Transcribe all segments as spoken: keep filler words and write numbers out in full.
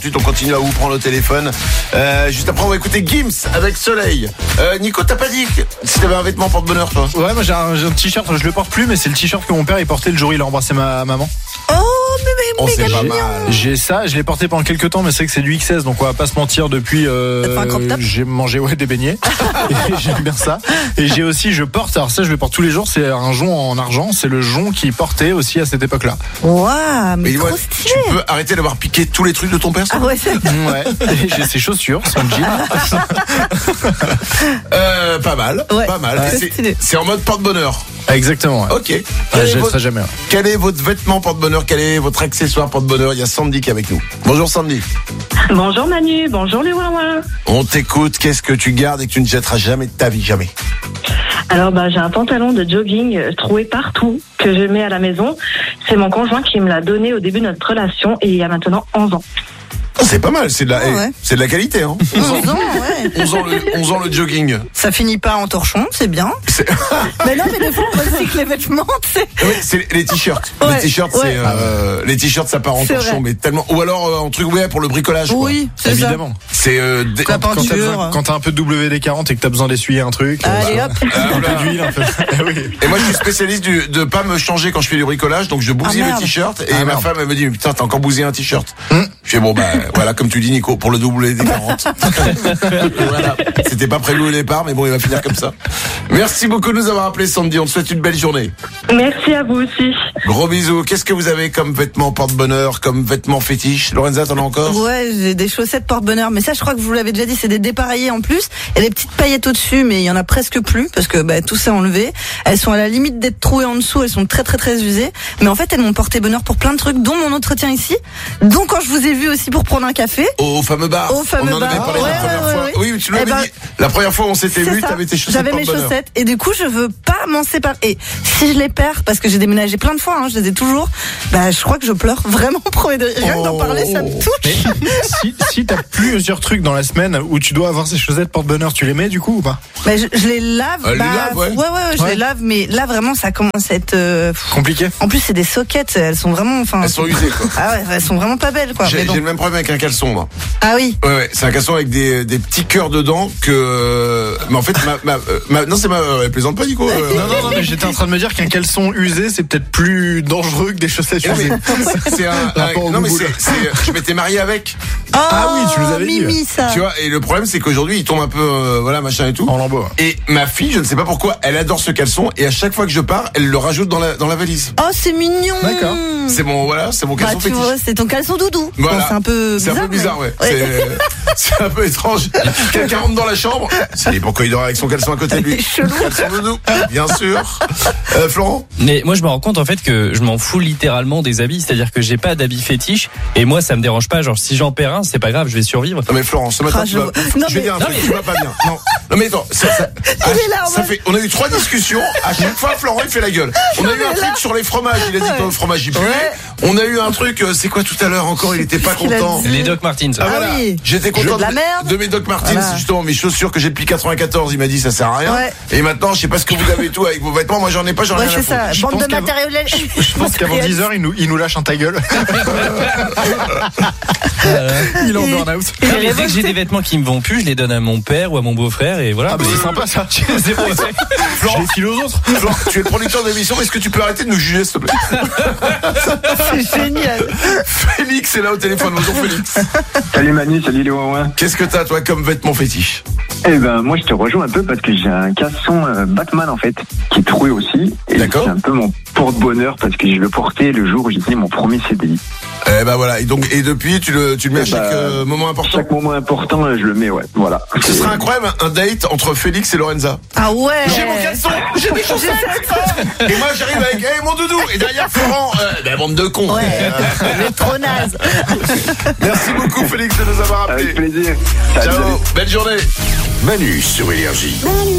Ensuite, on continue à vous prendre le téléphone. Euh, juste après, on va écouter Gims avec Soleil. Euh, Nico, t'as pas dit que si t'avais un vêtement porte-bonheur, toi? Ouais, moi j'ai un, j'ai un t-shirt, je le porte plus, mais c'est le t-shirt que mon père il portait le jour où il a embrassé ma maman. Oh, mais, mais, Oh, c'est méga pas mignon. mal. J'ai ça, je l'ai porté pendant quelques temps, mais c'est vrai que c'est du X S, donc on va pas se mentir. Depuis, euh, Ça te fait un crop top j'ai mangé ouais des beignets. Et j'aime bien ça. Et j'ai aussi, je porte, alors ça je le porte tous les jours, c'est un jonc en argent, c'est le jonc qu'il portait aussi à cette époque-là. Waouh, mais Mais trop ouais, stylé. tu peux arrêter d'avoir piqué tous les trucs de ton père, ça? Ah ouais, c'est... Ouais. Et j'ai ses chaussures, son jean. Euh, pas mal, Ouais. pas mal. Ouais. Et C'est c'est, stylé. c'est en mode porte-bonheur. Exactement. Ouais. Ok. Ouais, Quel, je est le votre, ferai jamais. Ouais. quel est votre vêtement porte-bonheur? Quel est votre accessoire porte-bonheur? Il y a Sandy qui est avec nous. Bonjour Sandy. Bonjour Manu, bonjour les Wawa. On t'écoute. Qu'est-ce que tu gardes et que tu ne jetteras jamais de ta vie? Jamais. Alors bah j'ai un pantalon de jogging euh, troué partout que je mets à la maison. C'est mon conjoint qui me l'a donné au début de notre relation et il y a maintenant onze ans. Oh, c'est pas mal. C'est de la, Ah ouais. eh, c'est de la qualité, hein. onze ans, ouais. onze ans le, onze ans le jogging. Ça finit pas en torchon, c'est bien. C'est, Mais non, mais des fois, on recycle les vêtements, tu sais. oui, c'est les t-shirts. Ouais, les t-shirts, ouais. c'est euh, les t-shirts, ça part en C'est torchon, vrai. mais tellement. Ou alors euh, en truc ouais pour le bricolage. quoi. Oui, c'est Évidemment. C'est euh, des- La Quand t'as, peinture. besoin- quand t'as un peu de W D quarante et que t'as besoin d'essuyer un truc. ça. Allez euh, hop. Ah, un voilà. peu d'huile, un peu. Eh oui. Et moi, je suis spécialiste du, de pas me changer quand je fais du bricolage, donc je bousille Ah, le merde. t-shirt et Ah, ma merde. femme elle me dit mais putain t'as encore bousillé un t-shirt. Je fais bon bah voilà comme tu dis Nico pour le W D quarante. Voilà, c'était pas prévu au départ mais bon il va finir comme ça. Merci beaucoup de nous avoir appelé Sandy, on te souhaite une belle journée. Merci à vous aussi. Gros bisous. Qu'est-ce que vous avez comme vêtements porte-bonheur, comme vêtements fétiches? Lorenza, t'en as encore? Ouais, j'ai des chaussettes porte-bonheur, mais ça, je crois que je vous l'avez déjà dit, c'est des dépareillés en plus. Il y a des petites paillettes au-dessus, mais il y en a presque plus parce que bah, tout s'est enlevé. Elles sont à la limite d'être trouées en dessous, elles sont très très très usées. Mais en fait, elles m'ont porté bonheur pour plein de trucs, dont mon entretien ici. Donc quand je vous ai vu aussi pour prendre un café. Au fameux bar. Au fameux on en avait bar. parlé Ouais, la première ouais, fois. ouais, Oui, mais tu l'avais Eh ben, dit. La première fois où on s'était C'est vu, ça. t'avais tes chaussettes J'avais mes porte-bonheur. chaussettes et du coup je veux pas m'en séparer. Et si je les perds, parce que j'ai déménagé plein de fois, hein, je les ai toujours, bah je crois que je pleure vraiment premier degré. Rien que d'en Oh. parler, ça me touche. si, si t'as plusieurs trucs dans la semaine où tu dois avoir ces chaussettes porte-bonheur, tu les mets du coup ou pas? Mais je, je les lave. Elle les bah, lave, ouais. ouais, ouais, ouais, je Ouais. les lave, mais là vraiment ça commence à être. euh, pff. Compliqué. En plus c'est des sockets, elles sont vraiment, enfin. Elles sont usées, quoi. Ah ouais, elles sont vraiment pas belles quoi. J'ai Mais bon. j'ai le même problème avec un caleçon, moi. Ah oui. Ouais, ouais, c'est un caleçon avec des, des petits cœurs dedans que. euh, Mais en fait, ma, ma, euh, ma- non, c'est ma. Elle plaisante pas, Nico. euh, Non, non, non, mais j'étais en train de me dire qu'un caleçon usé, c'est peut-être plus dangereux que des chaussettes non, mais usées. c'est un. un- Rapport au non, mais boubou, c'est, là. c'est- je m'étais marié avec. Ah oui, tu nous avais dit. Mimi ça. Tu vois, et le problème, c'est qu'aujourd'hui, il tombe un peu. euh, voilà, machin et tout. En lambeau. Et ma fille, je ne sais pas pourquoi, elle adore ce caleçon et à chaque fois que je pars, elle le rajoute dans la, dans la valise. Oh c'est mignon. D'accord. C'est mon, voilà, c'est mon Bah caleçon tu fétiche. vois, c'est ton caleçon doudou. Voilà. Bon, c'est un peu C'est bizarre. un peu bizarre, mais- ouais. C'est, c'est un peu étrange. Quelqu'un rentre dans la chambre. C'est pourquoi il dort avec son caleçon à côté de lui. C'est chelou. Caleçon doudou, bien sûr. Euh, Florent? Mais moi je me rends compte en fait que je m'en fous littéralement des habits, c'est-à-dire que j'ai pas d'habits fétiches et moi ça me dérange pas, genre si j'en perds un c'est pas grave, je vais survivre. Non mais Florent, ce matin Ah, tu je vas, vois. faut- Non, je vais mais- dire un Non, truc, mais- tu vas pas bien. Non, non mais attends, ça, ça, ah, Il est là, en ça mode- fait, on a eu trois discussions. À chaque fois, Florent il fait la gueule. On a eu un truc sur les fromages. Il a dit que le fromage il puait. Ouais. On a eu un truc, euh, c'est quoi tout à l'heure encore? Il était pas Qu'est-ce qu'il a content. dit Les Doc Martens. Ah, Ah voilà. oui. J'étais content De la merde. de mes Doc Martens, Voilà. justement, mes chaussures que j'ai depuis quatre-vingt-quatorze. Il m'a dit ça sert à rien. Ouais. Et maintenant, je sais pas ce que vous avez tout avec vos vêtements. Moi, j'en ai pas, j'en ai Ouais, rien à c'est ça. foutre. Je Bande pense de qu'avant- matériel. Je pense qu'avant dix heures, il nous, il nous lâche un ta gueule. Il est en Et- burn-out. et- Non, mais dès que j'ai des vêtements qui me vont plus, je les donne à mon père ou à mon beau-frère et voilà. Ah, bah c'est sympa ça. C'est vrai. Florent, Je les file aux autres. Florent, tu es le producteur de l'émission. Est-ce que tu peux arrêter de nous juger, s'il te plaît? C'est génial. Félix est là au téléphone. Bonjour, Félix. Salut Manu, salut les Wawa. Qu'est-ce que t'as, toi, comme vêtement fétiche? Eh ben moi je te rejoins un peu parce que j'ai un caleçon euh, Batman en fait qui est troué aussi et D'accord. c'est un peu mon porte-bonheur parce que je le portais le jour où j'ai signé mon premier C D I. Eh ben voilà. Et donc, et depuis, tu le, tu le mets à Eh chaque ben, euh, moment important. Chaque moment important euh, je le mets, ouais, voilà. Ce serait incroyable, un date entre Félix et Lorenza. Ah ouais. J'ai mon caleçon, j'ai des chaussettes. Et moi, j'arrive avec, hey, mon doudou. Et derrière, Florent, euh, ben, bande de cons. Ouais. Euh, Le trop naze. Merci beaucoup, Félix, de nous avoir appelés. Avec plaisir. Salut, salut. Ciao, belle journée. Manu sur Énergie.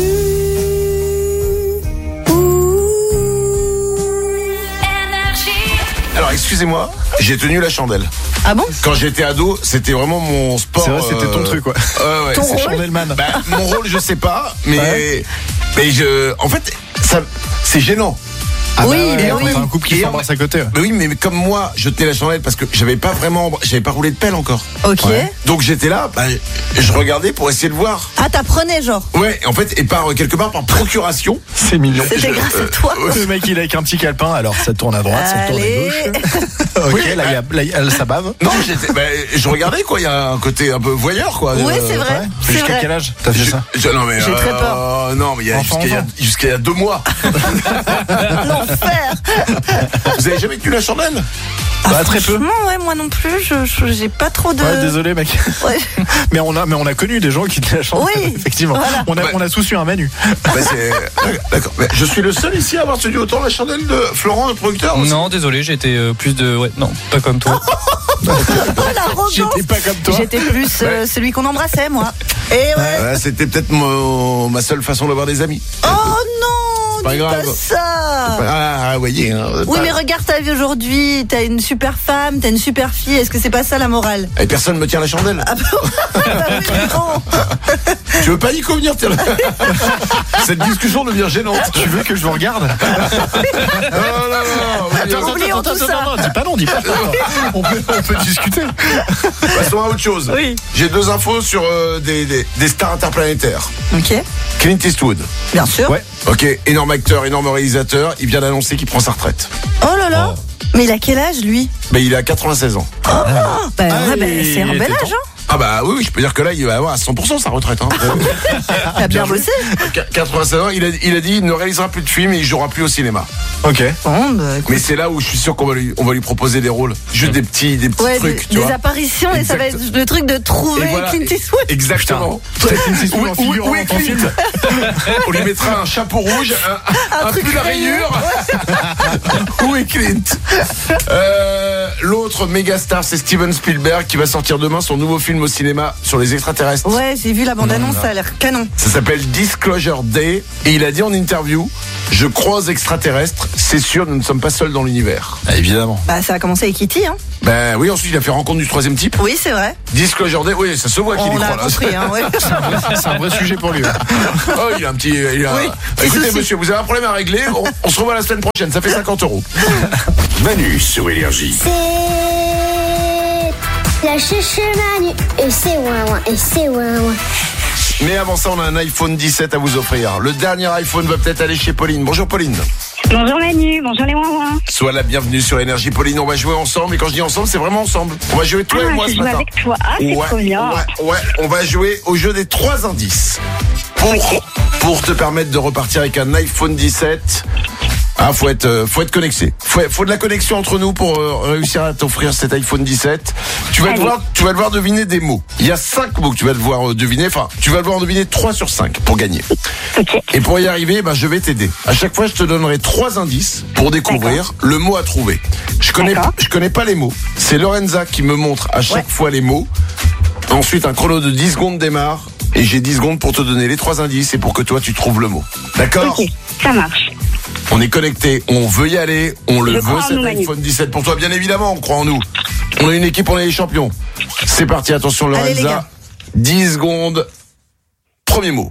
Alors, excusez-moi, j'ai tenu la chandelle. Ah bon? Quand j'étais ado, c'était vraiment mon sport. C'est vrai, c'était ton euh, truc, quoi. Ouais, ouais, Ton c'est rôle Chandelman. Bah, mon rôle, je sais pas, mais, Ouais. mais je, en fait, ça, c'est gênant. Ah Oui, bah ouais, mais quand oui. t'as un couple qui Et s'embrasse à côté. Mais oui, mais comme moi, je tenais la chandelle parce que j'avais pas vraiment, j'avais pas roulé de pelle encore. Ok. Ouais. Donc j'étais là, bah, je regardais pour essayer de voir. Ah, t'apprenais genre. Ouais, en fait, et par quelque part par procuration. C'est mignon. C'était Je- grâce euh, à toi. Le mec il est avec un petit calepin, alors ça tourne à droite, ça tourne à Allez. gauche. Ok, là, il y a, là, il y a- ça bave. Non, j'étais, bah, je regardais quoi. Il y a un côté un peu voyeur quoi. Oui, Euh, c'est vrai. Ouais. C'est Jusqu'à vrai. quel âge t'as fait Je- ça? je- non mais J'ai très euh, peur. Non mais il y a Enfant, jusqu'à il y a- enfant. jusqu'à il y a deux mois. L'enfer. Vous avez jamais tenu la chandelle? Bah, très peu. Franchement, ouais, moi non plus, je, je- j'ai pas trop de. Ouais, désolé mec. Ouais. Mais on a, mais on a connu des gens qui tenaient la chandelle. Oui, Effectivement. voilà. On a, Ouais. on a tous eu un Manu. Bah, c'est- D'accord. Mais je suis le seul ici à avoir tenu autant la chandelle de Florent, le producteur. aussi. Non, désolé, j'étais euh, plus de. Ouais, non, pas comme toi. Oh, l'arrogance. J'étais pas comme toi. J'étais plus euh, celui qu'on embrassait, moi. Et ouais. Ouais, c'était peut-être mon- ma seule façon d'avoir des amis. Oh non, Pas dis grave. pas ça. Ah, vous voyez. Hein, Oui, pas- mais regarde ta vie aujourd'hui. T'as une super femme, t'as une super fille. Est-ce que c'est pas ça la morale? Et personne me tient la chandelle. Ah bon. Bah oui, non. Tu veux pas Nico venir tiens, cette discussion devient gênante. Tu veux que je vous regarde? Oh là là. Attends, oublions tout ça. non, non, dis pas non, dis pas non. On peut, on peut discuter. Passons à autre chose. Oui. J'ai deux infos sur euh, des, des, des stars interplanétaires. Ok, Clint Eastwood. bien sûr. Ouais. Ok, énorme acteur, énorme réalisateur. Il vient d'annoncer qu'il prend sa retraite. Oh là là. Mais il a quel âge lui? Mais il a quatre-vingt-seize ans. Bah ouais, bah, il c'est un bel était âge, temps. hein. Ah bah oui, oui, je peux dire que là, il va avoir à cent pour cent sa retraite. Hein. T'as bien bossé. Qu- quatre-vingt-seize ans, il a, il a dit il ne réalisera plus de films et il jouera plus au cinéma. Ok. Bon, bah, écoute. Mais c'est là où je suis sûr qu'on va lui, on va lui proposer des rôles. Juste des petits, des petits Ouais, trucs, des, tu des vois. apparitions et ça va être Exact. le truc de trouver Et voilà. Clint Eastwood. Exactement. Clint Eastwood Où- en où- figurant où est dans ton Clint film. On lui mettra un chapeau rouge, un, Un un truc pull à rayure. rayures. Où est Clint euh, L'autre méga star, c'est Steven Spielberg qui va sortir demain son nouveau film au cinéma sur les extraterrestres. Ouais, j'ai vu la bande-annonce, ça a l'air canon. Ça s'appelle Disclosure Day et il a dit en interview je crois aux extraterrestres, c'est sûr, nous ne sommes pas seuls dans l'univers. Ah, évidemment. Bah, ça a commencé avec E T, hein. Ben oui, ensuite il a fait rencontre du troisième type. Oui, c'est vrai. Disclosure Day, oui, ça se voit qu'il y On croit l'a là. compris, hein, ouais. C'est un vrai sujet pour lui. Oh, il a un petit. Il a... Oui, petit Écoutez, souci. monsieur, vous avez un problème à régler. On, on se revoit la semaine prochaine. Ça fait cinquante euros. Manu sur Énergie. C'est la chouchou Manu. Et c'est ouin ouin. Et c'est ouin ouin. Mais avant ça, on a un iPhone dix-sept à vous offrir. Le dernier iPhone va peut-être aller chez Pauline. Bonjour Pauline. Bonjour Manu, bonjour les ouin-ouin. Sois la bienvenue sur Énergie. Pauline, on va jouer ensemble. Et quand je dis ensemble, c'est vraiment ensemble. On va jouer toi Ah, et moi tu ce joues matin. avec toi. Ah, c'est ouais, trop bien. ouais, ouais, on va jouer au jeu des trois indices. Pour, pour te permettre de repartir avec un iPhone dix-sept. Ah, faut être, euh, faut être connecté. Faut, faut de la connexion entre nous pour euh, réussir à t'offrir cet iPhone dix-sept. Tu vas Allez. devoir, tu vas devoir deviner des mots. Il y a cinq mots que tu vas devoir euh, deviner. Enfin, tu vas devoir deviner trois sur cinq pour gagner. Ok. Et pour y arriver, ben, je vais t'aider. À chaque fois, je te donnerai trois indices pour découvrir le mot à trouver. Je connais, D'accord. je connais pas les mots. C'est Lorenza qui me montre à chaque Ouais. fois les mots. Ensuite, un chrono de dix secondes démarre. Et j'ai dix secondes pour te donner les trois indices et pour que toi, tu trouves le mot. D'accord? Ok, ça marche. On est connecté, on veut y aller, on le Je veut crois en cet nous, Manu. iPhone dix-sept pour toi, bien évidemment, on croit en nous. On est une équipe, on est les champions. C'est parti, attention Lorenza. Allez, les gars. dix secondes. Premier mot.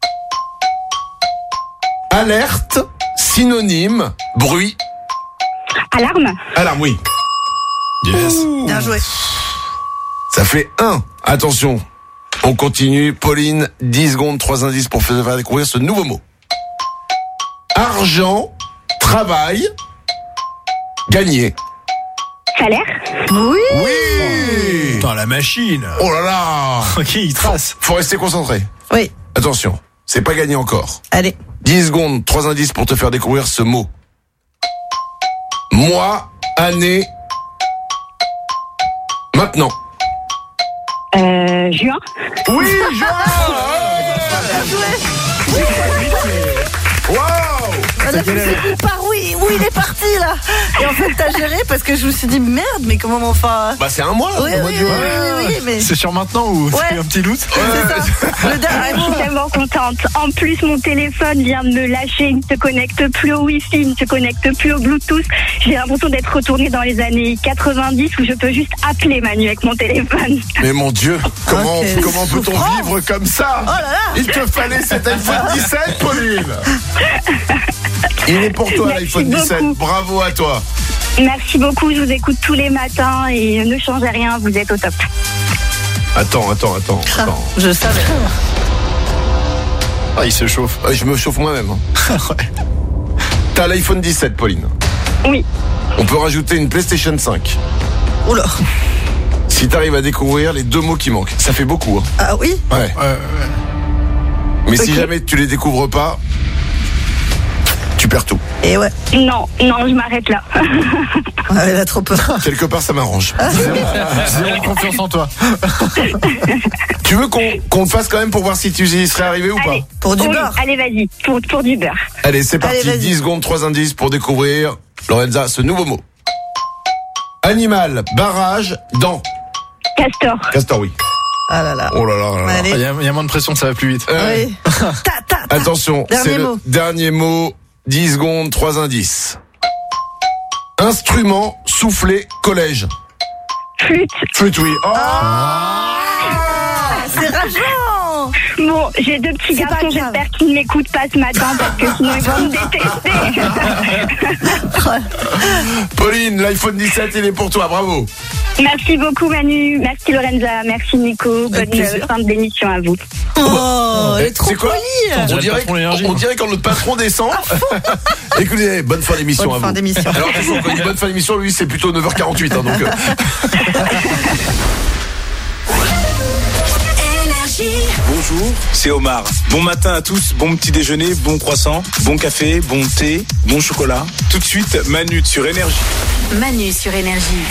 Alerte, synonyme, bruit. Alarme. Alarme, oui. Yes. Bien joué. Ça fait un. Attention. On continue. Pauline, dix secondes, trois indices pour faire découvrir ce nouveau mot. Argent, travail, gagner. Salaire. Oui. Oui. Putain, la machine. Oh là là. Ok, il trace. Faut rester concentré. Oui. Attention, c'est pas gagné encore. Allez. dix secondes, trois indices pour te faire découvrir ce mot. Mois, année, maintenant. Euh, juin. Oui, Joël. Wow. On a poussé où par où il, où il est parti là. Et en fait t'as géré parce que je me suis dit merde mais comment m'enfin. Bah c'est un mois, Oui le mois oui, de oui, juin. oui, oui, mais C'est sur maintenant ou Ouais. t'as eu un petit doute? c'est ça. Le Ah, dernier je suis mot. tellement contente. En plus, mon téléphone vient de me lâcher. Il ne se connecte plus au Wi-Fi, il ne se connecte plus au Bluetooth. J'ai l'impression d'être retournée dans les années quatre-vingt-dix où je peux juste appeler Manu avec mon téléphone. Mais mon Dieu, comment, Ok. comment peut-on Souffrance. vivre comme ça? Oh là là. Il te fallait cet iPhone dix-sept, Pauline. Il est pour toi, Merci l'iPhone dix-sept. beaucoup. Bravo à toi. Merci beaucoup, je vous écoute tous les matins et ne changez rien, vous êtes au top. Attends, attends, attends. Ah, attends. je savais. Ah, il se chauffe. Ouais, je me chauffe moi-même. hein. Ouais. T'as l'iPhone dix-sept, Pauline. Oui. On peut rajouter une PlayStation cinq. Oula. Si t'arrives à découvrir les deux mots qui manquent. Ça fait beaucoup. Hein. Ah oui. Ouais. Ouais, ouais. Mais si Ok. jamais tu les découvres pas, tu perds tout. Et ouais. Non, non, je m'arrête là. Ah, elle a trop peur. Quelque part, ça m'arrange. Zéro confiance en toi. Tu veux qu'on qu'on le fasse quand même pour voir si tu y serais arrivé ou pas? Allez. Pour du Oui, beurre. allez, vas-y, pour, pour du beurre. Allez, c'est parti. Allez, vas-y. dix secondes, trois indices pour découvrir, Lorenza, ce nouveau mot. Animal, barrage, dent. Castor. Castor, oui. Ah là là. Oh là là là là. Allez. Il y, a- il y a moins de pression, ça va plus vite. Euh, Oui. Ta, ta, ta. Attention, Dernier c'est le mot. dernier mot. dix secondes, trois indices. Instrument, soufflé, collège. Flûte. Flûte, oui. Oh Ah, c'est rageant. Bon, j'ai deux petits C'est pas garçons, grave. j'espère qu'ils ne m'écoutent pas ce matin parce que sinon ils vont me détester. Pauline, l'iPhone dix-sept, il est pour toi, bravo. Merci beaucoup Manu, merci Lorenza, merci Nico, bonne plaisir. euh, fin d'émission à vous. Oh, elle est trop C'est quoi polie. On dirait le dirait, patron d'énergie. on dirait quand notre patron descend. Écoutez, bonne fin d'émission Bonne à fin vous. d'émission. Alors attention, quand il dit bonne fin d'émission, lui c'est plutôt neuf heures quarante-huit. Hein, donc, euh. Bonjour, c'est Omar. Bon matin à tous, bon petit déjeuner, bon croissant, bon café, bon thé, bon chocolat. Tout de suite, Manu sur Énergie. Manu sur Énergie.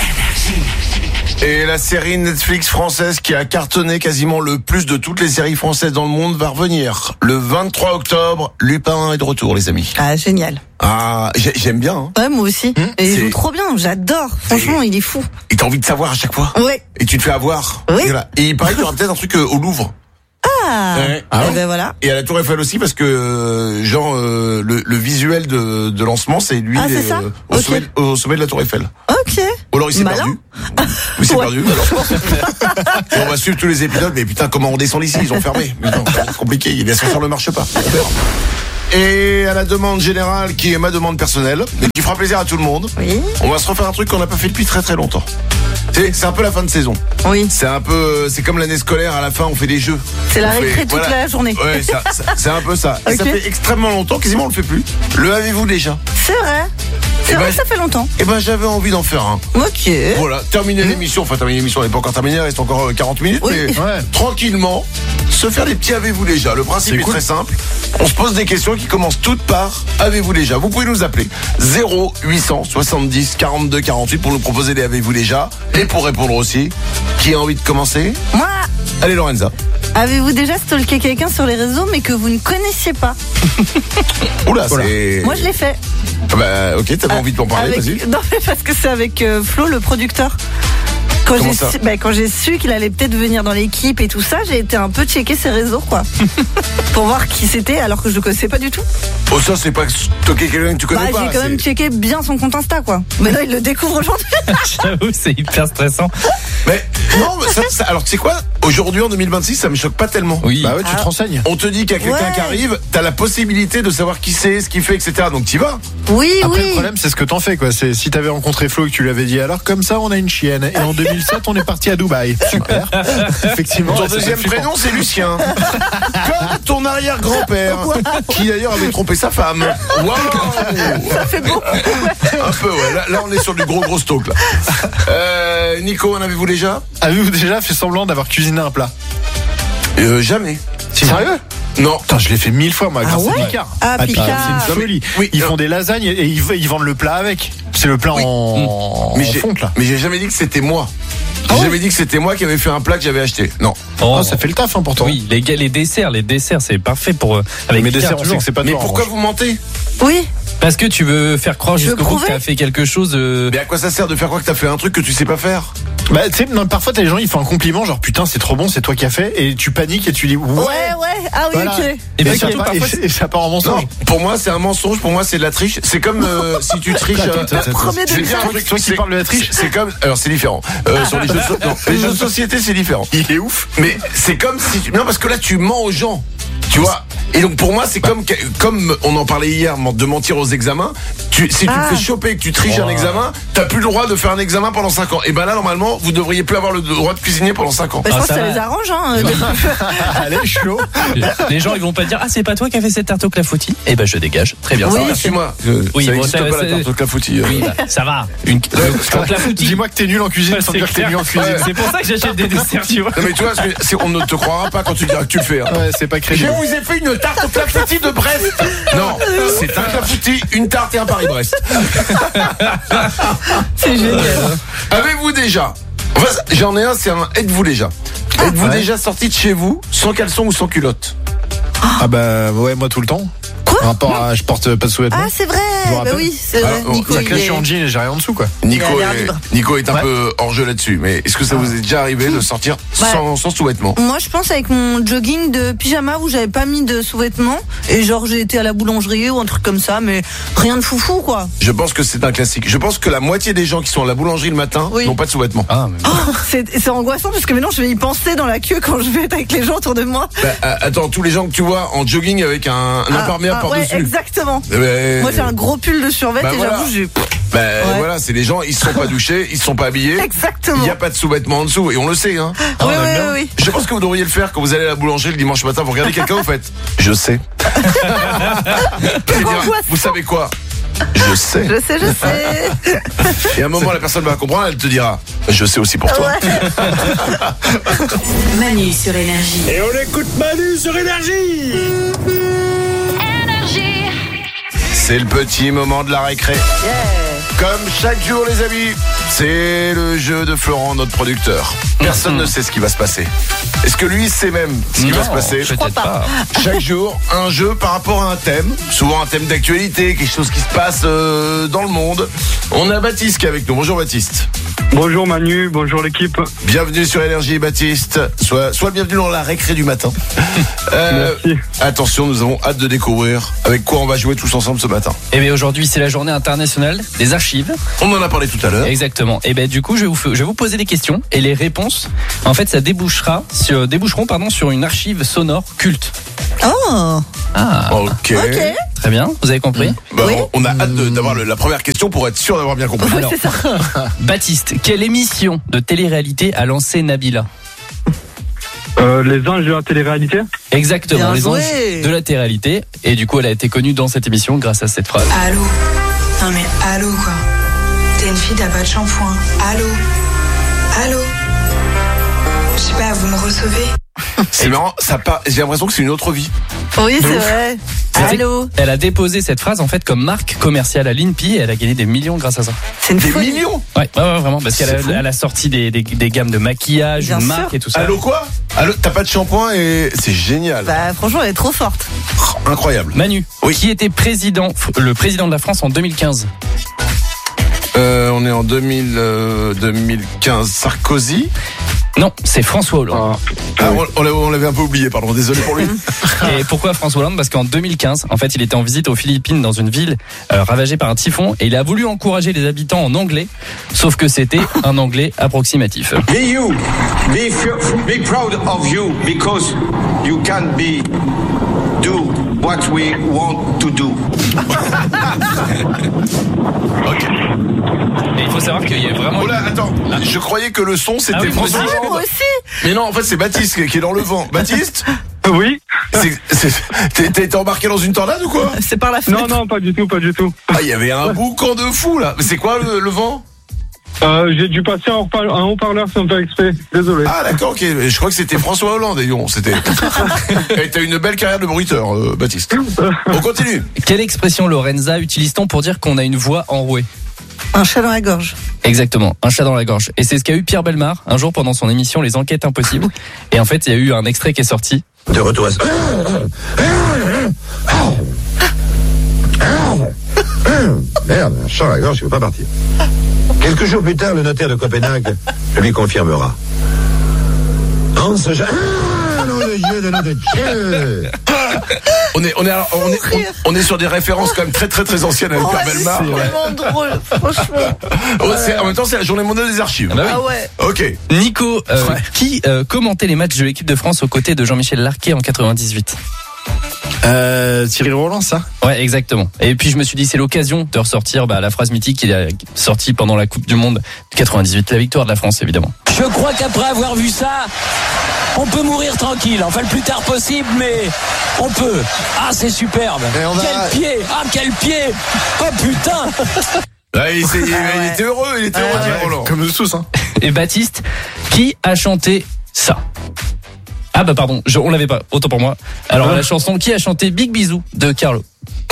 Et la série Netflix française qui a cartonné quasiment le plus de toutes les séries françaises dans le monde va revenir. Le vingt-trois octobre, Lupin est de retour, les amis. Ah, génial. Ah, j'ai- j'aime bien. Hein. Ouais, moi aussi. Et il c'est- joue trop bien, j'adore. Franchement, il est fou. Et t'as envie de savoir à chaque fois. Ouais. Et tu te fais avoir. Oui. Et, voilà. Et il paraît qu'il y aura peut-être un truc euh, au Louvre. Ah. Ouais. Ah ben voilà. Et à la Tour Eiffel aussi parce que euh, genre euh, le, le visuel de, de lancement c'est lui Ah, c'est euh, ça au, Ok. sommet, au sommet de la Tour Eiffel. Ok. Ou alors il s'est Malin. perdu. Oui, c'est Ouais. perdu. Alors. Et on va suivre tous les épisodes. Mais putain, comment on descend d'ici? Ils ont fermé. Putain, c'est compliqué. Il y a des ascenseurs ne marche pas. Et à la demande générale, qui est ma demande personnelle, mais qui fera plaisir à tout le monde, Oui. on va se refaire un truc qu'on n'a pas fait depuis très très longtemps. C'est c'est un peu la fin de saison. Oui. C'est un peu, c'est comme l'année scolaire. À la fin, on fait des jeux. C'est la On fait- récré toute voilà. la journée. Ouais, ça- ça- c'est un peu ça. Et ça Ok. fait extrêmement longtemps, quasiment on le fait plus. Le avez-vous déjà? C'est vrai. C'est Eh vrai ben, que ça fait longtemps. Eh ben, j'avais envie d'en faire un. Ok. Voilà, terminer l'émission. Enfin, terminer l'émission, elle n'est pas encore terminée, il reste encore euh, quarante minutes, Oui. mais Ouais. tranquillement, se faire des petits avez-vous déjà. Le principe C'est est cool. très simple. On se pose des questions qui commencent toutes par avez-vous déjà. Vous pouvez nous appeler zéro huit cent soixante-dix quarante-deux quarante-huit pour nous proposer des avez-vous déjà et pour répondre aussi. Qui a envie de commencer? Moi, Allez, Lorenza. avez-vous déjà stalké quelqu'un sur les réseaux mais que vous ne connaissiez pas? Oula, Voilà. c'est. Moi, je l'ai fait. Ah bah, ok, t'avais envie de m'en parler, Avec- vas-y. Non, mais parce que c'est avec euh, Flo, le producteur. Quand Comment j'ai ça su, bah, quand j'ai su qu'il allait peut-être venir dans l'équipe et tout ça, j'ai été un peu checker ses réseaux, quoi. Pour voir qui c'était, alors que je le connaissais pas du tout. Oh, ça, c'est pas stocker quelqu'un que tu Bah, connais pas. j'ai quand même c'est- checké bien son compte Insta, quoi. Mais là, il le découvre aujourd'hui. J'avoue, c'est hyper stressant. Mais, non, mais ça, ça- alors, tu sais quoi? Aujourd'hui, en deux mille vingt-six, ça me choque pas tellement. Oui. Bah ouais, tu te renseignes. On te dit qu'il y a quelqu'un Ouais. qui arrive, t'as la possibilité de savoir qui c'est, ce qu'il fait, et cetera. Donc t'y vas. Oui, Après, oui. le problème, c'est ce que t'en fais, quoi. C'est si t'avais rencontré Flo et que tu lui avais dit, alors, comme ça, on a une chienne. Et en deux mille sept, on est parti à Dubaï. Super. Effectivement. Ton ouais, ça deuxième fait flippant. prénom, c'est Lucien. Comme ton arrière-grand-père, qui d'ailleurs avait trompé sa femme. Waouh! Ça fait beaucoup. Un peu, ouais. Là, là, on est sur du gros, gros stock, là. Euh, Nico, en avez-vous déjà? Avez-vous déjà fait semblant d'avoir cuisiné un plat? Euh, jamais. C'est sérieux? Non. Putain, je l'ai fait mille fois, moi, Ah grâce ouais à Picard. Ah, Picard. C'est une folie. Oui, Ils non. font des lasagnes et ils, ils vendent le plat avec. C'est le plat Oui. en, Mais en j'ai, fonte, là. mais j'ai jamais dit que c'était moi. J'ai Ah ouais jamais dit que c'était moi qui avais fait un plat que j'avais acheté. Non. Oh, Ah, ça fait le taf, hein, pourtant. Oui, les, gars, les desserts, les desserts, c'est parfait pour euh, avec Mais Picard, dessert, on sait toujours. que c'est pas Mais toi. en pourquoi revanche. vous mentez? Oui. Parce que tu veux faire croire Je veux jusqu'au bout que prouver. t'as fait quelque chose. euh, Mais à quoi ça sert de faire croire que t'as fait un truc que tu sais pas faire? Bah, tu sais, non, parfois, t'as des gens, ils font un compliment, genre, putain, c'est trop bon, c'est toi qui as fait, et tu paniques et tu dis, ouais. Ouais, ouais. Ah oui, Voilà. ok. Et Et, ben, ça surtout, part- parfois, et- et ça part en Non, mensonge. pour moi c'est un mensonge, pour moi c'est de la triche. C'est comme euh, si tu triches. Attends, euh, attends, attends, Premier je vais degré. dire un Toi, truc, toi qui c'est- parles de la triche. c'est- C'est comme, alors c'est différent. Euh, sur les jeux, de so- non, les jeux de société c'est différent. Il est ouf. Mais c'est comme si, tu- non parce que là tu mens aux gens. Tu vois, Et donc pour moi, c'est comme comme on en parlait hier de mentir aux examens. Tu, si Ah. tu te fais choper et que tu triches Oh. un examen, t'as plus le droit de faire un examen pendant cinq ans. Et ben là, normalement, vous devriez plus avoir le droit de cuisiner pendant cinq ans. Bah, je Ah, pense que ça ça va. les arrange, hein. Allez, chaud. Les gens, ils vont pas dire, ah, c'est pas toi qui as fait cette tarte au clafoutis. Eh ben, je dégage. Très bien. Oui, ça Ah, va. suis-moi. Oui, ça bon, n'existe ça- pas ça- la tarte au clafoutis. Oui, bah, ça va. Une, le, le clafoutis. Dis-moi que t'es nul en cuisine sans C'est dire que t'es clair. nul en cuisine. C'est pour ça que j'achète des desserts, tu vois. Non mais tu vois, c'est- c'est- on ne te croira pas quand tu diras que tu le fais. hein. Ouais, c'est pas Je crédible. vous ai fait une tarte au clafoutis de Brest. Non, c'est un clafoutis, une tarte et un Paris-Brest. C'est génial. Avez-vous déjà, enfin, j'en ai un, c'est un êtes-vous déjà Êtes-vous Ouais. déjà sorti de chez vous sans caleçon ou sans culotte? Ah bah ouais, moi tout le temps. Quoi Par rapport à, je porte pas de sous-vêtements. Ah, c'est vrai. Je vous Bah rappelle. oui, c'est vrai. Alors, bon, Nico, La il classe, je est... suis en jean et j'ai rien en dessous quoi. Nico Il a l'air est, libre. Nico est un Ouais. peu hors jeu là-dessus, mais est-ce que ça vous est déjà arrivé de sortir Ouais. sans, sans sous-vêtements? Moi, je pense avec mon jogging de pyjama où j'avais pas mis de sous-vêtements et genre j'ai été à la boulangerie ou un truc comme ça, mais rien de foufou quoi. Je pense que c'est un classique. Je pense que la moitié des gens qui sont à la boulangerie le matin Oui. n'ont pas de sous-vêtements. Ah, mais Oh, c'est c'est angoissant parce que maintenant je vais y penser dans la queue quand je vais être avec les gens autour de moi. Bah, euh, attends, tous les gens que tu vois en jogging avec un, un Ah, imperméable ah, ouais, par-dessus. exactement. Eh ben, Moi j'ai un gros pull de survêt Bah et voilà. j'avoue j'ai. bah, Ouais. voilà, c'est les gens, ils se sont pas douchés, ils se sont pas habillés. Exactement. Il n'y a pas de sous-vêtements en dessous et on le sait. Hein. Oui, oui, oui, oui. Je pense que vous devriez le faire quand vous allez à la boulangerie le dimanche matin. Vous regardez quelqu'un, vous faites je sais. Il dira, vous savez quoi? Je sais. Je sais, je sais. Et à un moment, la personne va comprendre, elle te dira je sais aussi pour toi. Manu sur Énergie. Et on écoute Manu sur Énergie. C'est le petit moment de la récré. Comme chaque jour, les amis, c'est le jeu de Florent, notre producteur. Personne ne sait ce qui va se passer. Est-ce que lui sait même ce qui va non, se passer? peut-être pas. Chaque jour, un jeu par rapport à un thème. Souvent un thème d'actualité, quelque chose qui se passe euh, dans le monde. On a Baptiste qui est avec nous. Bonjour Baptiste. Bonjour Manu, bonjour l'équipe. Bienvenue sur Énergie Baptiste. Sois, sois le bienvenu dans la récré du matin. Euh, Merci. attention, nous avons hâte de découvrir avec quoi on va jouer tous ensemble ce matin. Eh bien, aujourd'hui, c'est la journée internationale des archives. On en a parlé tout à l'heure. Exactement. Et ben du coup, je vais vous je vais vous poser des questions et les réponses, en fait, ça débouchera sur déboucheront pardon sur une archive sonore culte. Oh. Ah. Ok. Ok. Très bien. Vous avez compris. Bah, Oui. on on a hâte de- d'avoir le- la première question pour être sûr d'avoir bien compris. Oui, Alors. c'est ça. Baptiste, quelle émission de télé-réalité a lancé Nabila? Euh, les anges de la télé-réalité. Exactement, Bien les joué. anges de la télé-réalité. Et du coup, elle a été connue dans cette émission grâce à cette phrase. Allô? Non mais allô quoi? T'es une fille, t'as pas de shampoing. Allô? Allô? Je sais pas, vous me recevez? C'est marrant, ça pas. J'ai l'impression que c'est une autre vie. Oui, c'est vrai. C'était- Allô. Elle a déposé cette phrase en fait comme marque commerciale à l'INPI et elle a gagné des millions grâce à ça. C'est une Des folie. millions. Ouais, ouais, ouais, vraiment, parce C'est qu'elle fou. a, elle a sorti des, des, des gammes de maquillage, Bien une sûr. marque et tout ça. Allô quoi? Allô, t'as pas de shampoing et c'est génial. Bah franchement, elle est trop forte. Oh, incroyable. Manu, Oui. qui était président, le président de la France en deux mille quinze? Euh, on est en deux mille, euh, deux mille quinze. Sarkozy. Non, c'est François Hollande. Ah, on on l'avait- on l'avait un peu oublié, pardon. Désolé pour lui. Et pourquoi François Hollande? Parce qu'en deux mille quinze, en fait, il était en visite aux Philippines dans une ville euh, ravagée par un typhon et il a voulu encourager les habitants en anglais, sauf que c'était un anglais approximatif. Be you. Be, f- be proud of you because you can be do what we want to do. Ok. Et il faut savoir qu'il y a vraiment... Oh là, attends. Je croyais que le son c'était Ah oui, moi François aussi. Ah, moi Hollande. aussi. Mais non, en fait c'est Baptiste qui qui est dans le vent. Baptiste, Oui. c'est- c'est- t'es t'es- t'es embarqué dans une tornade ou quoi? C'est par la fenêtre. Non, non, pas du tout, pas du tout. Ah, il y avait un boucan de fou là. Mais c'est quoi le, le vent? Euh, j'ai dû passer un haut-parleur, un haut-parleur sans faire exprès. Désolé. Ah d'accord, ok. Je crois que c'était François Hollande. Et non, c'était. Et t'as une belle carrière de bruiteur, euh, Baptiste. On continue. Quelle expression, Lorenza, utilise-t-on pour dire qu'on a une voix enrouée? Un chat dans la gorge. Exactement, un chat dans la gorge. Et c'est ce qu'a eu Pierre Bellemare un jour pendant son émission Les Enquêtes Impossibles. Et en fait, il y a eu un extrait qui est sorti. De retour à... Merde, un chat à la gorge, il veut pas partir. Quelques jours plus tard, le notaire de Copenhague lui confirmera. Hans Jean... Ah, non, le Dieu de notre Dieu. On est, on est, alors, on est, on, on est sur des références quand même très très très anciennes avec Oh, Pierre c'est Bellemare. Ouais. vraiment drôle, franchement. Oh, c'est- en même temps, c'est la journée mondiale des archives. Ah bah oui. Ah ouais. Ok. Nico, euh, Ouais. qui euh, commentait les matchs de l'équipe de France aux côtés de Jean-Michel Larquet en quatre-vingt-dix-huit? Euh, Thierry Roland, ça? Ouais, exactement. Et puis je me suis dit, c'est l'occasion de ressortir bah, la phrase mythique qui est sortie pendant la Coupe du Monde quatre-vingt-dix-huit, la victoire de la France, évidemment. Je crois qu'après avoir vu ça, on peut mourir tranquille. Enfin, le plus tard possible, mais on peut. Ah, c'est superbe. On quel a... pied. Ah, quel pied. Oh, putain. Là, il, il, il était heureux, il était heureux, ouais, Roland. Comme nous tous, hein. Et Baptiste, qui a chanté ça? Ah bah pardon, je, on l'avait pas, autant pour moi. Alors la chanson, qui a chanté Big Bisou de Carlo?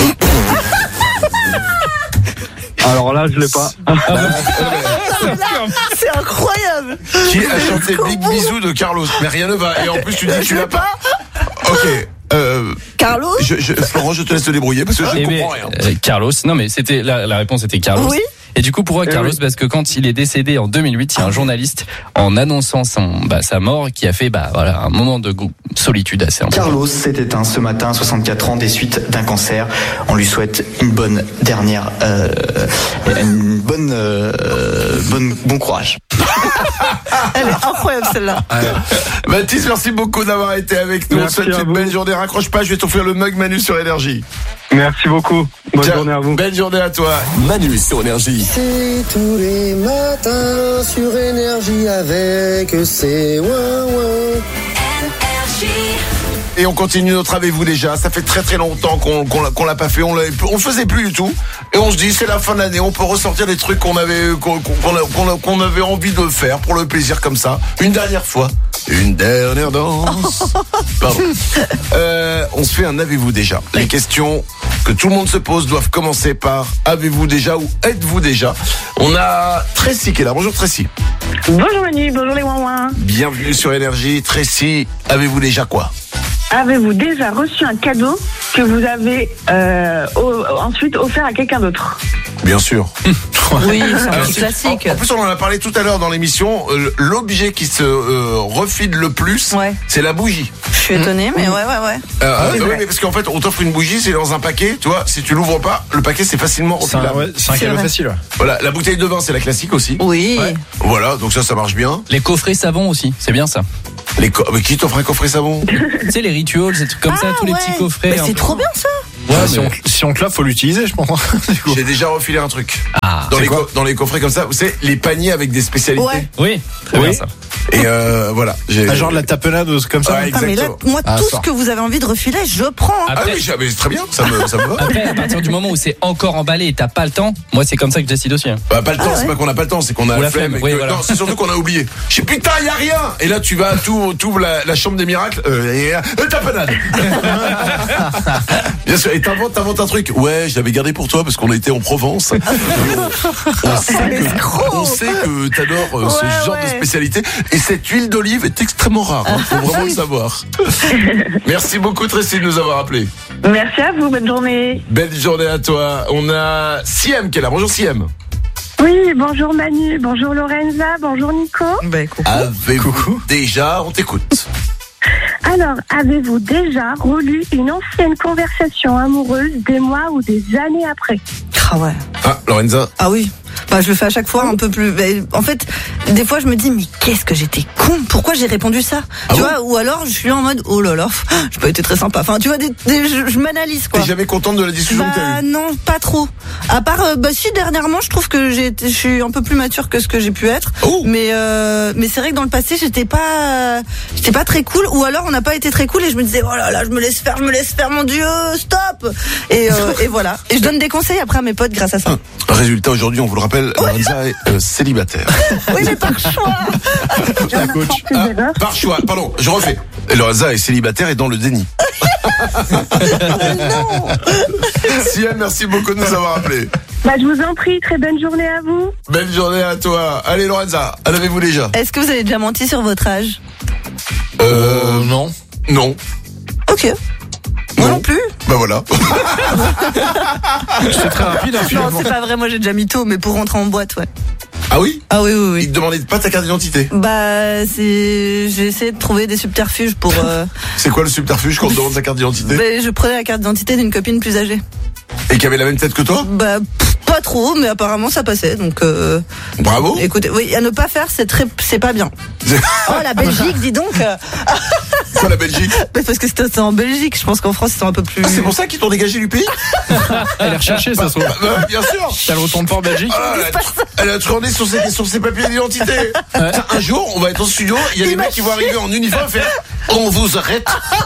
Alors là, je l'ai pas. Ah bah, C'est incroyable. Qui a chanté Big Bisou de Carlos? Mais rien ne va. Et en plus, tu dis que tu l'as pas. Ok. Euh, Carlos je, je, Florent, je te laisse te débrouiller parce que je ne comprends rien. Euh, Carlos, non mais c'était la, la réponse était Carlos. Oui. Et du coup, pourquoi Carlos? Oui. Parce que quand il est décédé en deux mille huit, il y a un journaliste, en annonçant son, bah, sa mort, qui a fait bah, voilà, un moment de solitude assez important. Carlos s'est éteint ce matin, soixante-quatre ans, des suites d'un cancer. On lui souhaite une bonne dernière, euh, une bonne, euh, bonne, bon courage. Elle est incroyable celle-là. Baptiste, merci beaucoup d'avoir été avec nous. Merci On souhaite une belle journée. Raccroche pas, je vais t'offrir le mug Manu sur Énergie. Merci beaucoup. Bonne Tiens, journée à vous. Belle journée à toi. Manu sur Énergie. C'est tous les matins sur Énergie avec c'est ouin ouin. Et on continue notre avez-vous déjà. Ça fait très très longtemps qu'on qu'on l'a, qu'on l'a pas fait. On, on le faisait plus du tout. Et on se dit c'est la fin de l'année. On peut ressortir des trucs qu'on avait qu'on, qu'on, qu'on, qu'on avait envie de faire pour le plaisir comme ça. Une dernière fois. Une dernière danse. Pardon. Euh, on se fait un avez-vous déjà. Les questions que tout le monde se pose doivent commencer par avez-vous déjà ou êtes-vous déjà. On a Tracy qui est là. Bonjour Tracy. Bonjour Manu, bonjour les ouin-ouin. Bienvenue sur Énergie. Tracy, avez-vous déjà quoi? Avez-vous déjà reçu un cadeau que vous avez euh, au, ensuite offert à quelqu'un d'autre? Bien sûr. Oui, c'est un Alors, petit classique. En, en plus, on en a parlé tout à l'heure dans l'émission. Euh, l'objet qui se euh, refile le plus, ouais. c'est la bougie. Je suis étonnée, mais ouais, ouais, ouais. Euh, ah, oui, euh, oui, mais parce qu'en fait, on t'offre une bougie, c'est dans un paquet. Tu vois, si tu l'ouvres pas, le paquet c'est facilement refilable. C'est un, ouais, c'est un cadeau facile. Ouais. Voilà, la bouteille de vin, c'est la classique aussi. Oui. Ouais. Voilà, donc ça, ça marche bien. Les coffrets savon aussi, c'est bien ça. Les co- mais qui t'offre un coffret savon? Tu sais, les rituals, c'est comme ah, ça, tous ouais. les petits coffrets. Mais c'est trop bien ça. Ouais, ouais, si, on, si on te l'a, faut l'utiliser, je pense. J'ai déjà refilé un truc. Ah, dans, les co- dans les coffrets comme ça, vous savez, les paniers avec des spécialités. Ouais. Oui, très oui. bien ça. Et euh, voilà. J'ai... Ah, genre de la tapenade ou comme ça. Ouais, ah, mais là, moi, ah, tout ça. ce que vous avez envie de refiler, je prends. Hein. Après, ah oui, mais c'est très bien, ça me, ça me va. Après, à partir du moment où c'est encore emballé et t'as pas le temps, moi c'est comme ça que je décide aussi. Hein. Bah, pas le temps, Ah, c'est ouais. pas qu'on a pas le temps, c'est qu'on a Ou la la flemme. flemme, et oui, que- voilà. Non, c'est surtout qu'on a oublié. Je sais putain, y a rien. Et là, tu vas, tout, tout la, la chambre des miracles, euh, et, euh, tapenade. Bien sûr. Et t'inventes, t'inventes un truc. Ouais, je l'avais gardé pour toi parce qu'on était en Provence. on, on sait que, on sait que t'adores euh, ce Ouais, genre ouais. de spécialité. Et cette huile d'olive est extrêmement rare. Hein, faut vraiment le savoir. Merci beaucoup, Tracy, de nous avoir appelés. Merci à vous, bonne journée. Belle journée à toi. On a Siem qui est là. Bonjour Siem. Oui, bonjour Manu, bonjour Lorenza, bonjour Nico. Bah, coucou. Avez-vous déjà, on t'écoute. Alors, avez-vous déjà relu une ancienne conversation amoureuse des mois ou des années après? Ah ouais. Ah, Lorenza. Ah oui. Bah, je le fais à chaque fois un peu plus. Bah, en fait, des fois, je me dis, mais qu'est-ce que j'étais con? Pourquoi j'ai répondu ça? Ah tu bon vois? Ou alors, je suis là en mode, oh là là, j'ai pas été très sympa. Enfin, tu vois, des, des- je, je m'analyse quoi. T'es jamais contente de la discussion que t'as Bah eue? non, pas trop. À part, euh, bah si dernièrement, je trouve que j'ai, été- je suis un peu plus mature que ce que j'ai pu être. Oh. Mais euh, mais c'est vrai que dans le passé, j'étais pas, j'étais pas très cool. Ou alors, on n'a pas été très cool et je me disais, oh là là, je me laisse faire, je me laisse faire, mon Dieu, stop. Et euh, et voilà. Et je donne des conseils après à mes potes grâce à ça. Résultat, aujourd'hui, on vous le rappelle, Lorenza est euh, célibataire. Oui, mais par choix. La coach. Ah, par choix, pardon, je refais. Lorenza est célibataire et dans le déni. Siem, merci beaucoup de nous avoir appelés. Bah, je vous en prie, très bonne journée à vous. Belle journée à toi. Allez Lorenza, en avez-vous déjà? Est-ce que vous avez déjà menti sur votre âge? Euh, non. Non. Ok. Moi non plus. Bah voilà. C'est très rapide, hein, Non, finalement. c'est pas vrai. Moi, j'ai déjà mytho, mais pour rentrer en boîte, ouais. Ah oui? Ah oui, oui, oui. Il te demandait pas ta carte d'identité. Bah, c'est, j'ai essayé de trouver des subterfuges pour. Euh... C'est quoi le subterfuge quand on te demande ta carte d'identité? bah, je prenais la carte d'identité d'une copine plus âgée. Et qui avait la même tête que toi? Bah, pff, pas trop, mais apparemment ça passait. Donc. Euh... Bravo. Écoutez, oui, à ne pas faire, c'est très, c'est pas bien. Oh la Belgique, dis donc. Pourquoi la Belgique? Mais parce que c'était en Belgique, je pense qu'en France, ils sont un peu plus... Ah, c'est pour ça qu'ils t'ont dégagé du pays? Elle est recherchée, ça se trouve. Bah, bien sûr. T'as le retourne pas en Belgique? Ah, elle, a, elle a tourné sur ses, sur ses papiers d'identité. Ouais. Un jour, on va être en studio, il y a des mecs qui vont arriver en uniforme et faire on vous arrête.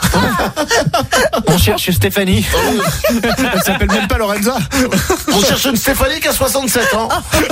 On cherche Stéphanie. Elle s'appelle même pas Lorenza. On cherche une Stéphanie qui a soixante-sept ans.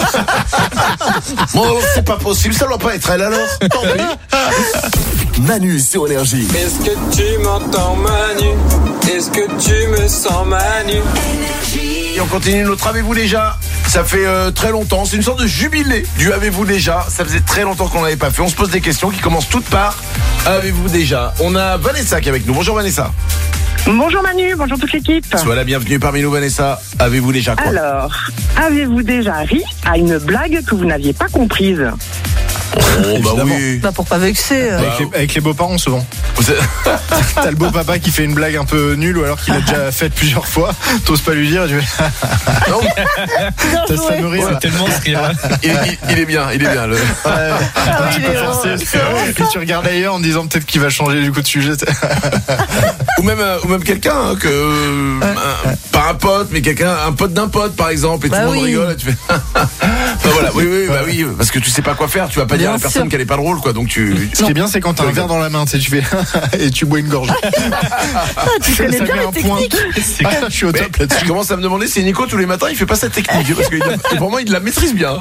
Bon, c'est pas possible, ça doit pas être elle alors. Tant pis. Manu sur Énergie. Est-ce que tu m'entends, Manu? Est-ce que tu me sens, Manu? Et on continue notre Avez-vous déjà? Ça fait euh, très longtemps, c'est une sorte de jubilé du Avez-vous déjà? Ça faisait très longtemps qu'on l'avait pas fait. On se pose des questions qui commencent toutes par Avez-vous déjà? On a Vanessa qui est avec nous. Bonjour Vanessa. Bonjour Manu, bonjour toute l'équipe. Sois la bienvenue parmi nous Vanessa. Avez-vous déjà quoi? Alors, avez-vous déjà ri à une blague que vous n'aviez pas comprise? Oh bah oui. Bah pour pas vexer. euh. Avec les, avec les beaux-parents souvent. T'as le beau-papa qui fait une blague un peu nulle ou alors qu'il a déjà faite plusieurs fois. T'oses pas lui dire, tu fais. Non. Ça, ça me rit, Ouais, ça. tellement ce rire. Il, il- il est bien, il est bien. Le... Ouais. Ah oui, Tu il peux est forcer, drôle, c'est c'est vrai. vrai, Et puis tu regardes ailleurs en disant peut-être qu'il va changer du coup de sujet. ou même, euh, ou même quelqu'un hein, que euh, un- pas un pote, mais quelqu'un, un pote d'un pote par exemple, et Bah tout le monde oui. rigole. Et tu fais. Bah voilà, oui, oui, bah oui, parce que tu sais pas quoi faire. Tu vas pas dire à la Bien personne sûr. qu'elle est pas drôle, quoi. Donc tu. Ce qui est bien, c'est quand t'as un verre dans la main, tu sais, tu fais et tu bois une gorge. Ah, tu Ça connais met bien un les point. techniques. Ah, je suis au Mais top là-dessus. je commence à me demander si Nico tous les matins il fait pas cette technique parce que il a- pour moi il la maîtrise bien.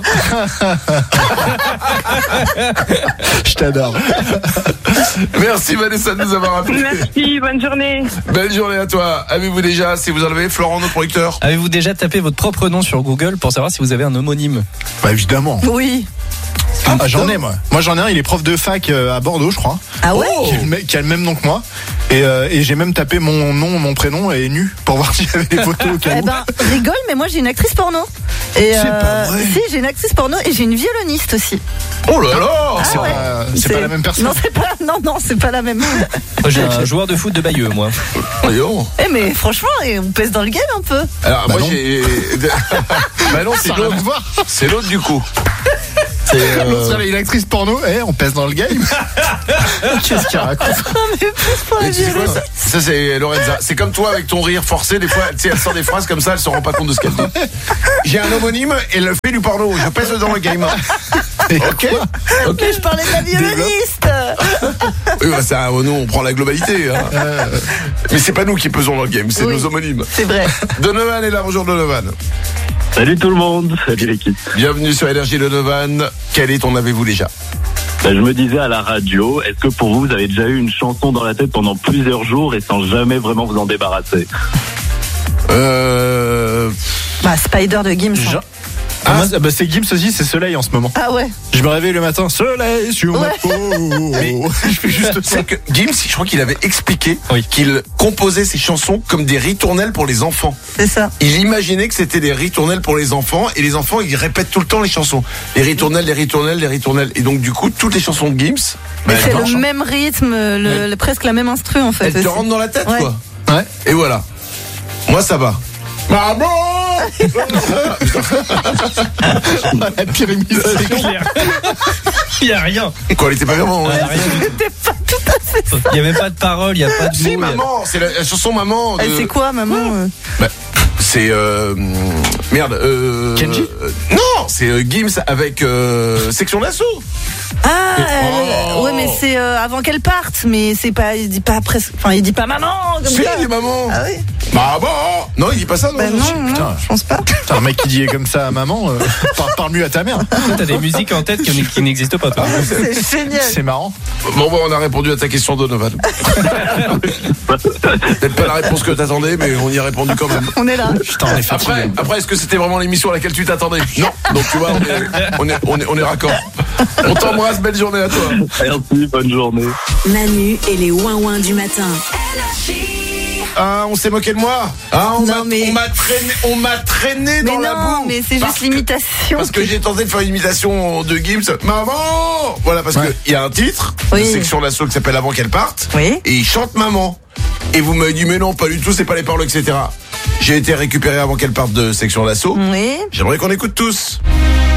Je t'adore. Merci Vanessa de nous avoir appelé. Merci, bonne journée. Belle journée à toi. Avez-vous déjà, si vous en avez, Florent, notre producteur? Avez-vous déjà tapé votre propre nom sur Google pour savoir si vous avez un homonyme? Bah évidemment. Oui. Ah, j'en ai moi. Moi j'en ai un, il est prof de fac euh, à Bordeaux je crois. Ah ouais? Qui, a le, me- qui a le même nom que moi. Et, euh, et j'ai même tapé mon nom, mon prénom et nu pour voir s'il y avait des photos au cas Eh où. ben, rigole, mais moi j'ai une actrice porno. Et C'est pas vrai. si, j'ai une actrice porno et j'ai une violoniste aussi. Oh là là. C'est ouais. pas, c'est pas la même personne. Non, c'est pas, non, non, c'est pas la même. Moi, j'ai un joueur de foot de Bayeux, moi. Voyons. Eh, mais franchement, et on pèse dans le game un peu. Alors Bah moi non. j'ai. Bah non, c'est Ça a rien l'autre. à voir. C'est l'autre du coup. C'est. euh, L'autre avait une actrice porno, eh, on pèse dans le game. Qu'est-ce qu'il raconte? Non, mais plus pour la mais tu sais quoi, violoniste. ça, ça, c'est Lorenza. C'est comme toi avec ton rire forcé. Des fois, tu sais, elle sort des phrases comme ça, elle se rend pas compte de ce qu'elle dit. J'ai un homonyme et elle fait du porno. Je pèse dans le game. Ok. Ok. Mais je parlais de la violoniste. Oui, bah ça, oh non, on prend la globalité. Hein. Mais c'est pas nous qui pesons dans le game, c'est Oui. nos homonymes. C'est vrai. Donovan est là, bonjour Donovan. Salut tout le monde, salut l'équipe. Bienvenue sur Énergie Donovan. Quel est ton avez-vous déjà? Bah, je me disais à la radio, est-ce que pour vous, vous avez déjà eu une chanson dans la tête pendant plusieurs jours et sans jamais vraiment vous en débarrasser? Euh... Bah, Spider de Gims. hein. Jean- Ah, moi, bah, c'est Gims aussi, c'est Soleil en ce moment. Ah ouais. Je me réveille le matin, Soleil sur ma Ouais. peau. Je fais juste ça. C'est que Gims, je crois qu'il avait expliqué Oui. qu'il composait ses chansons comme des ritournelles pour les enfants. C'est ça. Il imaginait que c'était des ritournelles pour les enfants et les enfants ils répètent tout le temps les chansons. Les ritournelles, les ritournelles, les ritournelles. Et donc du coup toutes les chansons de Gims, bah, C'est elles, le marchent. même rythme, le, le- presque la même instru en fait. Elles te aussi. rentrent dans la tête Ouais. quoi. Ouais. Et voilà. Moi ça va. Maman. La pire imitation. C'est clair. Il y a rien. Quoi, elle était pas vraiment. Il y a rien du tout. C'était pas tout à fait ça. Il y a même pas de parole, il y a pas de Si mots. il y a- maman, c'est la, la chanson maman. De... Elle c'est quoi, maman euh Bah, c'est euh, merde. Euh, Kenji euh, Non, c'est euh, Gims avec euh, Section d'Assaut. Ah, elle- Oh. ouais, mais c'est euh, avant qu'elle parte, mais c'est pas, il dit pas presque, enfin, il dit pas maman comme Si, ça. il dit maman. Ah oui. Maman. Non, il dit pas ça. Non. Bah non, non, Putain. je pense pas. Putain, un mec qui dit comme ça à maman, euh, parle, parle mieux à ta mère. Toi, t'as des musiques en tête qui, qui n'existent pas, toi. C'est génial. C'est marrant. Bon, bon, on a répondu à ta question, Donovan. Peut-être pas la réponse que t'attendais, mais on y a répondu quand même. On est là. Putain, on est fatigué. Après, après, est-ce que c'était vraiment l'émission à laquelle tu t'attendais? Non. Donc tu vois, on est, on est, on est, on est raccord. On t'embrasse, belle journée à toi. Merci, bonne journée. Manu et les ouin-ouin du matin. Ah, on s'est moqué de moi. Ah, on Non, m'a mais- on m'a traîné, on m'a traîné dans Mais la non, boue. mais c'est Parce juste que- l'imitation. Parce que j'ai tenté de faire une imitation de Gims. Maman. Voilà, parce Ouais. que il y a un titre Oui. de Section d'Assaut qui s'appelle Avant qu'elle parte. Oui. Et il chante maman. Et vous m'avez dit mais non, pas du tout, c'est pas les paroles, et cetera. J'ai été récupéré avant qu'elle parte de Section d'Assaut. Oui. J'aimerais qu'on écoute tous.